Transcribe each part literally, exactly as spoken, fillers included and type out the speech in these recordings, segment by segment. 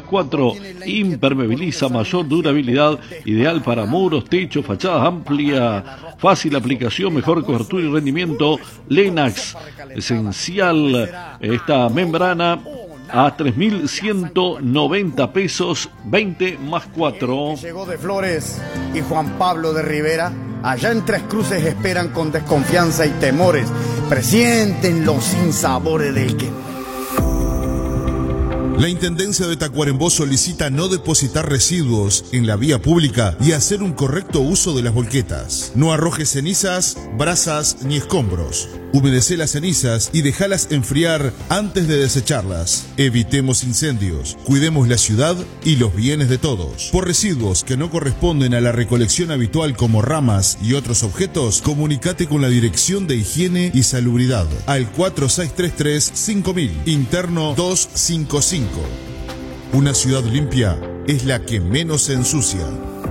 cuatro, impermeabiliza, mayor durabilidad, ideal para muros, techos, fachadas, amplia, fácil aplicación, mejor cobertura y rendimiento. Lenax, esencial esta membrana a tres mil ciento noventa pesos, veinte más cuatro. Llegó de Flores y Juan Pablo de Rivera, allá en Tres Cruces esperan con desconfianza y temores, presienten los sinsabores del que... La Intendencia de Tacuarembó solicita no depositar residuos en la vía pública y hacer un correcto uso de las volquetas. No arrojes cenizas, brasas ni escombros. Humedece las cenizas y déjalas enfriar antes de desecharlas. Evitemos incendios, cuidemos la ciudad y los bienes de todos. Por residuos que no corresponden a la recolección habitual como ramas y otros objetos, comunícate con la Dirección de Higiene y Salubridad al cuatro seis tres tres cinco mil, interno doscientos cincuenta y cinco. Una ciudad limpia es la que menos se ensucia.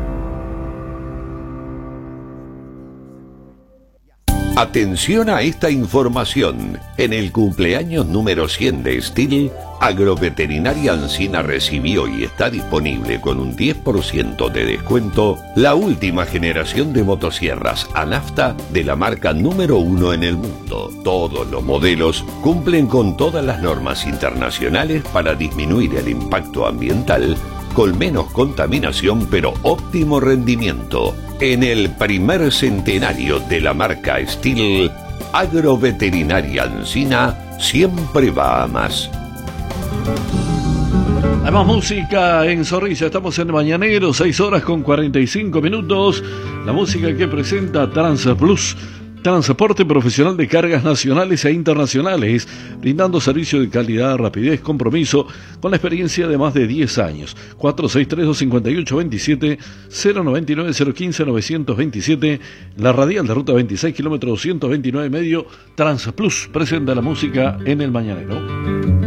Atención a esta información. En el cumpleaños número cien de Stihl, Agroveterinaria Ancina recibió y está disponible con un diez por ciento de descuento la última generación de motosierras a nafta de la marca número uno en el mundo. Todos los modelos cumplen con todas las normas internacionales para disminuir el impacto ambiental, con menos contaminación pero óptimo rendimiento. En el primer centenario de la marca Stihl, Agroveterinaria Ancina siempre va a más. Hay más música en Zorrilla, estamos en el Mañanero, seis horas con cuarenta y cinco minutos. La música que presenta TransPlus, transporte profesional de cargas nacionales e internacionales, brindando servicio de calidad, rapidez, compromiso, con la experiencia de más de diez años. cuatro seis tres, dos cinco ocho, dos siete, cero nueve nueve, cero uno cinco, nueve dos siete, la radial de ruta veintiséis, kilómetro doscientos veintinueve y medio. TransPlus presenta la música en el Mañanero.